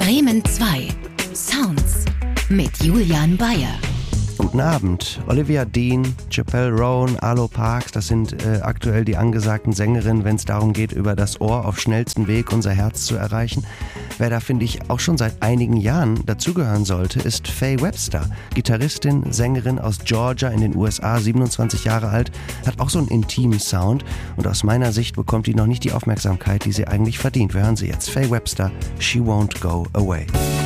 Bremen 2 Sounds mit Julian Beier. Guten Abend. Olivia Dean, Chappell Roan, Arlo Parks, das sind aktuell die angesagten Sängerinnen, wenn es darum geht, über das Ohr auf schnellstem Weg unser Herz zu erreichen. Wer da, finde ich, auch schon seit einigen Jahren dazugehören sollte, ist Faye Webster. Gitarristin, Sängerin aus Georgia in den USA, 27 Jahre alt, hat auch so einen intimen Sound und aus meiner Sicht bekommt die noch nicht die Aufmerksamkeit, die sie eigentlich verdient. Wir hören sie jetzt. Faye Webster, She Won't Go Away.